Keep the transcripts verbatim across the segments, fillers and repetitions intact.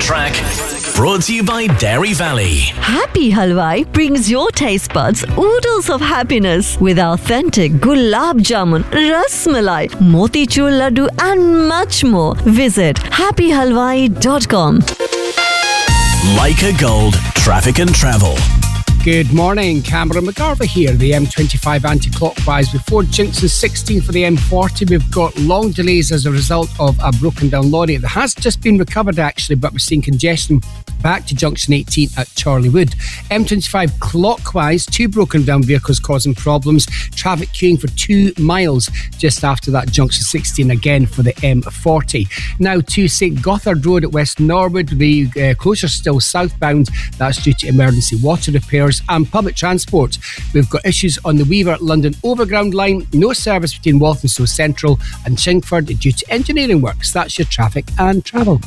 track. Brought to you by Dairy Valley. Happy Halwai brings your taste buds oodles of happiness with authentic gulab jamun, ras malai, motichur laddu and much more. Visit happy halwai dot com. Leica Gold Traffic and Travel. Good morning, Cameron McGarva here. The M twenty-five anti-clockwise before junction sixteen for the M forty. We've got long delays as a result of a broken down lorry. It has just been recovered actually, but we're seeing congestion back to junction eighteen at Chorleywood. M twenty-five clockwise, two broken down vehicles causing problems. Traffic queuing for two miles just after that junction sixteen again for the M forty. Now to St Gothard Road at West Norwood, the uh, closure still southbound. That's due to emergency water repairs and public transport. We've got issues on the Weaver London Overground line. No service between Walthamstow Central and Chingford due to engineering works. That's your traffic and travel.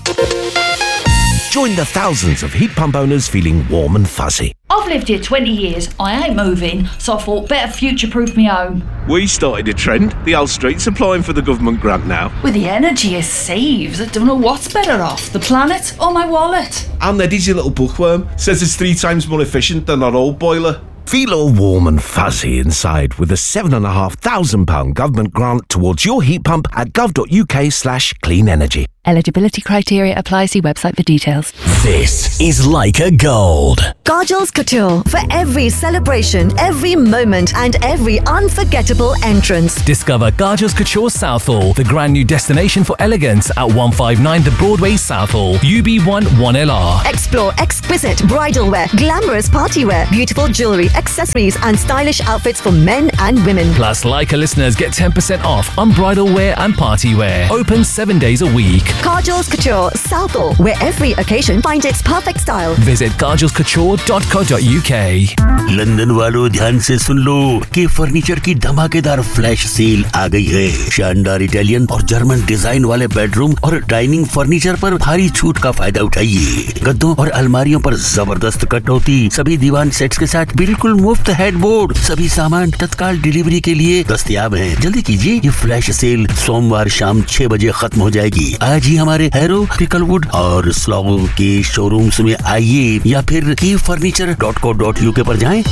Join the thousands of heat pump owners feeling warm and fuzzy. I've lived here twenty years. I ain't moving, so I thought better future-proof me home. We started a trend. The Hull Street's applying for the government grant now. With the energy it saves, I don't know what's better off, the planet or my wallet. And Eddie's your little bookworm. Says it's three times more efficient than our old boiler. Feel all warm and fuzzy inside with a seven and a half thousand pound government grant towards your heat pump at gov.uk slash clean energy. Eligibility criteria apply. See website for details. This is Leica Gold. Kajal's Couture for every celebration, every moment and every unforgettable entrance. Discover Kajal's Couture Southall, the brand new destination for elegance at one fifty-nine The Broadway Southall, U B one one L R. Explore exquisite bridal wear, glamorous party wear, beautiful jewellery, accessories and stylish outfits for men and women. Plus, Leica listeners get ten percent off on bridal wear and party wear. Open seven days a week. Kajal's Couture Southall, where every occasion finds its perfect style. Visit kajals couture dot co dot uk. London वालों ध्यान से सुन लो कि furniture की धमाकेदार flash sale आ गई है। शानदार Italian और जर्मन डिजाइन वाले बेडरूम और डाइनिंग फर्नीचर पर भारी छूट का फायदा उठाइए। गद्दों और अलमारियों पर जबरदस्त कटौती, सभी दीवान सेट्स के साथ बिल्कुल मुफ्त हेडबोर्ड। सभी सामान तत्काल डिलीवरी के लिए दस्तयाब हैं। जल्दी कीजिए, ये फ्लैश सेल सोमवार शाम छह बजे खत्म हो जाएगी। आज ही हमारे हैरो, क्रिकलवुड और स्लॉगो के शोरूम्स में आइए या फिर की furniture dot co dot UK पर जाएं।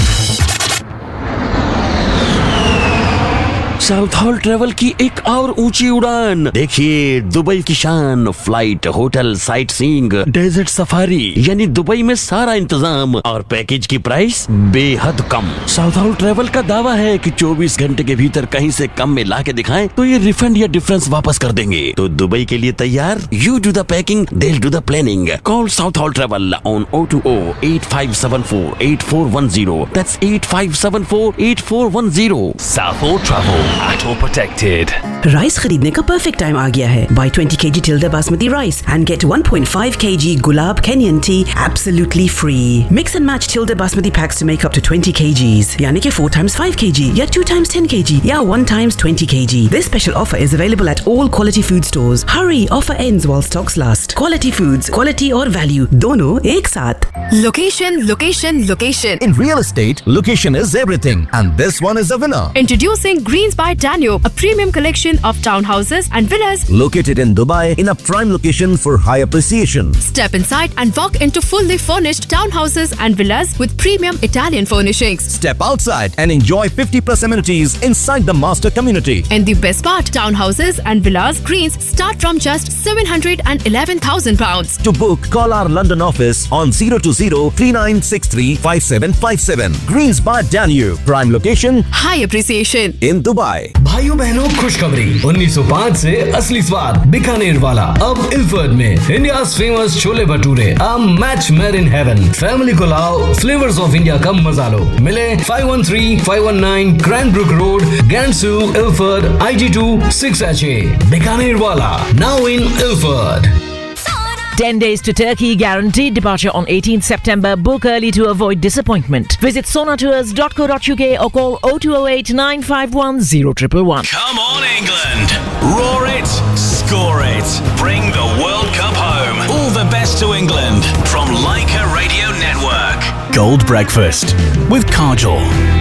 साउथ हॉल ट्रेवल की एक और ऊंची उड़ान देखिए। दुबई की शान, flight, hotel, sight seeing, desert safari, यानी दुबई में सारा इंतजाम और पैकेज की प्राइस बेहद कम। साउथ हॉल ट्रेवल का दावा है कि चौबीस घंटे के भीतर कहीं से कम में ला के दिखाएं तो ये रिफंड या डिफरेंस वापस कर देंगे। तो दुबई के लिए तैयार? You do the packing, they'll do the planning. Call South Hall Travel on zero two zero eight five seven four eight four one zero. That's eight five seven four eight four one zero. South Hall Travel. Atol protected. Rice खरीदने का perfect time आ गया है. Buy twenty kilograms Tilda Basmati rice and get one point five kilograms Gulab Kenyan tea absolutely free. Mix and match Tilda Basmati packs to make up to twenty kilograms. यानी कि four times five kilograms या two times ten kilograms या one times twenty kilograms. This special offer is available at all quality food stores. Hurry, offer ends while stocks last. Quality foods, quality और value दोनों एक साथ. Location, location, location. In real estate, location is everything, and this one is a winner. Introducing Greens by Danube, a premium collection of townhouses and villas located in Dubai in a prime location for high appreciation. Step inside and walk into fully furnished townhouses and villas with premium Italian furnishings. Step outside and enjoy fifty plus amenities inside the master community. And the best part, townhouses and villas Greens start from just seven hundred eleven thousand pounds. To book, call our London office on zero two zero three nine six three five seven five seven. Greens by Danube, prime location, high appreciation in Dubai. भाइयों बहनों खुशखबरी, उन्नीस सौ पाँच से असली स्वाद बीकानेर वाला अब इल्फर्ड में। India's famous chole bhature, a match made in heaven। Family को लाओ, फ्लेवर्स ऑफ इंडिया का मजा लो। मिले five one three five one nine Cranbrook Road, Gansu, Ilford, I G two six H A। Bikaner वाला, now in Ilford। ten days to Turkey, guaranteed departure on eighteenth September. Book early to avoid disappointment. Visit sonatours dot co dot uk or call zero two zero eight nine five one zero one one. Come on, England! Roar it, score it, bring the World Cup home. All the best to England from Leica Radio Network. Gold Breakfast with Kajol.